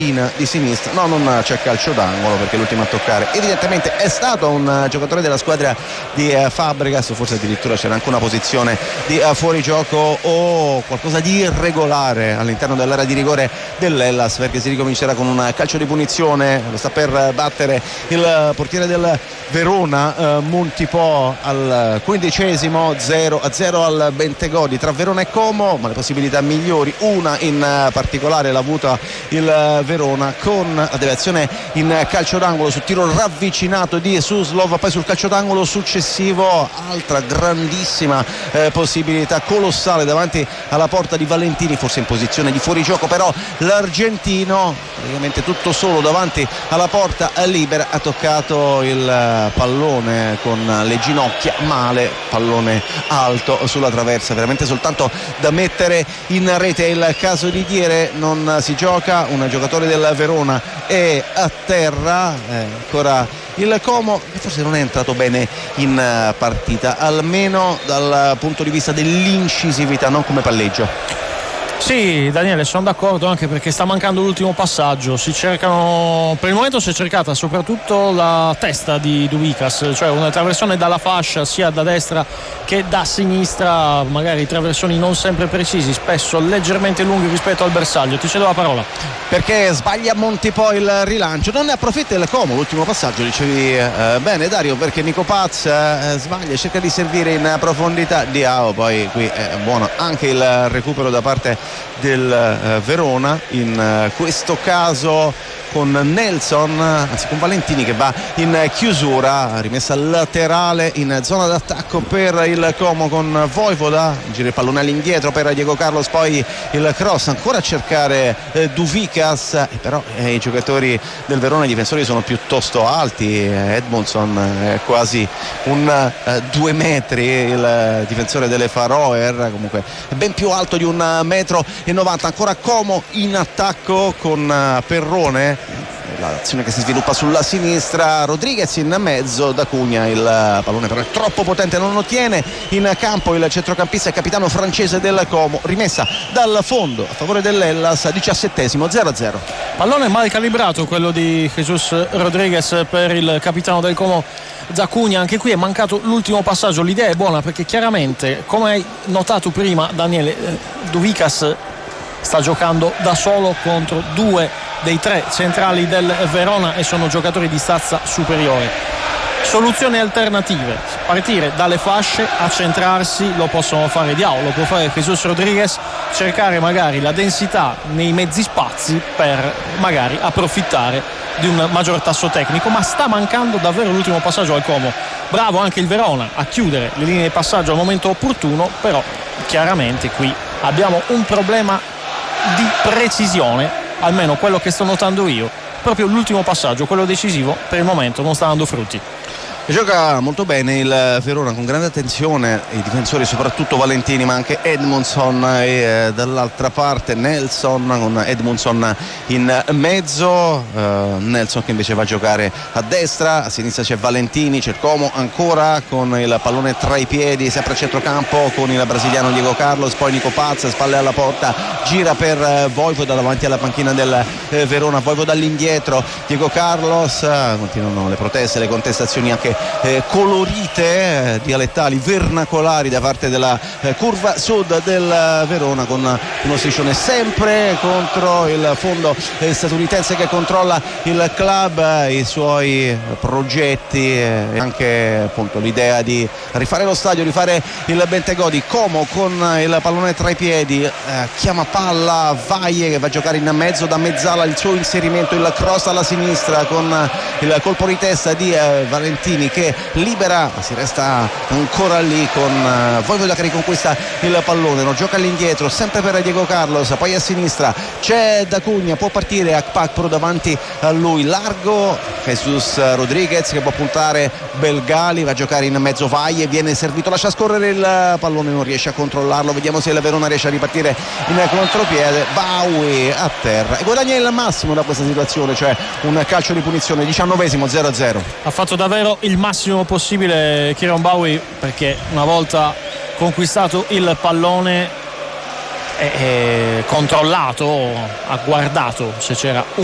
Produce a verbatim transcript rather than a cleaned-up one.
di sinistra. No, non c'è calcio d'angolo perché l'ultimo a toccare evidentemente è stato un giocatore della squadra di uh, Fabregas, forse addirittura c'era anche una posizione di uh, fuorigioco o qualcosa di irregolare all'interno dell'area di rigore dell'Hellas, perché si ricomincerà con un calcio di punizione. Lo sta per battere il portiere del Verona, uh, Montipò, al quindicesimo. Zero a zero al Bentegodi tra Verona e Como, ma le possibilità migliori una in uh, particolare l'ha avuta il Verona con la deviazione in calcio d'angolo su tiro ravvicinato di Suslov. Poi sul calcio d'angolo successivo altra grandissima eh, possibilità colossale davanti alla porta di Valentini, forse in posizione di fuorigioco, però l'argentino praticamente tutto solo davanti alla porta libera ha toccato il pallone con le ginocchia male, pallone alto sulla traversa, veramente soltanto da mettere in rete. Il caso di Diere, non si gioca, un giocatore del Verona è a terra, eh, ancora il Como forse non è entrato bene in partita, almeno dal punto di vista dell'incisività, non come palleggio. Sì, Daniele, sono d'accordo, anche perché sta mancando l'ultimo passaggio. Si cercano, per il momento si è cercata soprattutto la testa di Duvikas, cioè una traversione dalla fascia sia da destra che da sinistra, magari traversoni non sempre precisi, spesso leggermente lunghi rispetto al bersaglio. Ti cedo la parola. Perché sbaglia Montipò il rilancio, non ne approfitta il Como, l'ultimo passaggio dicevi eh, bene Dario, perché Nico Paz eh, sbaglia, cerca di servire in profondità, Diao, poi qui è buono anche il recupero da parte del eh, Verona, in eh, questo caso con Nelson, anzi con Valentini che va in chiusura, rimessa laterale in zona d'attacco per il Como con Vojvoda, gira il pallone all'indietro per Diego Carlos, poi il cross ancora a cercare eh, Duvikas, eh, però eh, i giocatori del Verona, i difensori sono piuttosto alti, eh, Edmondson è quasi un eh, due metri, il difensore delle Faroe comunque è ben più alto di un metro e novanta. Ancora Como in attacco con eh, Perrone, l'azione che si sviluppa sulla sinistra, Rodriguez in mezzo, da Cugna, il pallone però è troppo potente, non lo tiene in campo il centrocampista e capitano francese del Como, rimessa dal fondo a favore dell'Hellas, diciassettesimo, zero a zero. Pallone mal calibrato quello di Jesus Rodriguez per il capitano del Como Zacugna. Anche qui è mancato l'ultimo passaggio. L'idea è buona perché chiaramente, come hai notato prima Daniele, Duvikas sta giocando da solo contro due dei tre centrali del Verona e sono giocatori di stazza superiore. Soluzioni alternative: partire dalle fasce, accentrarsi, lo possono fare Diao, lo può fare Jesus Rodriguez, cercare magari la densità nei mezzi spazi per magari approfittare di un maggior tasso tecnico, ma sta mancando davvero l'ultimo passaggio al Como. Bravo anche il Verona a chiudere le linee di passaggio al momento opportuno, però chiaramente qui abbiamo un problema di precisione, almeno quello che sto notando io. Proprio l'ultimo passaggio, quello decisivo, per il momento non sta dando frutti. Gioca molto bene il Verona, con grande attenzione i difensori, soprattutto Valentini, ma anche Edmondson, e eh, dall'altra parte Nelson con Edmondson in mezzo, eh, Nelson che invece va a giocare a destra, a sinistra c'è Valentini, c'è il Como ancora con il pallone tra i piedi, sempre a centrocampo con il brasiliano Diego Carlos, poi Nico Paz, spalle alla porta, gira per eh, Vojvoda davanti alla panchina del eh, Verona, Vojvoda all'indietro, Diego Carlos, eh, continuano le proteste, le contestazioni anche Eh, colorite, eh, dialettali, vernacolari da parte della eh, curva sud del eh, Verona, con uno striscione sempre contro il fondo eh, statunitense che controlla il club, eh, i suoi progetti e eh, anche appunto l'idea di rifare lo stadio, rifare il Bentegodi. Como con il pallone tra i piedi, eh, chiama palla Vaie che va a giocare in mezzo da Mezzala, il suo inserimento, il cross alla sinistra con il colpo di testa di eh, Valentini che libera, ma si resta ancora lì con uh, Vojvoda che riconquista il pallone, lo gioca all'indietro sempre per Diego Carlos, poi a sinistra c'è Da Cugna, può partire Akpakpro davanti a lui, largo Jesus Rodriguez che può puntare Belgali, va a giocare in mezzo Vaie, viene servito, lascia scorrere il pallone, non riesce a controllarlo, vediamo se il Verona riesce a ripartire in contropiede. Baui a terra e guadagna il massimo da questa situazione, cioè un calcio di punizione, diciannovesimo, zero a zero. Ha fatto davvero il massimo possibile Kieron Baui, perché una volta conquistato il pallone è, è controllato, ha guardato se c'era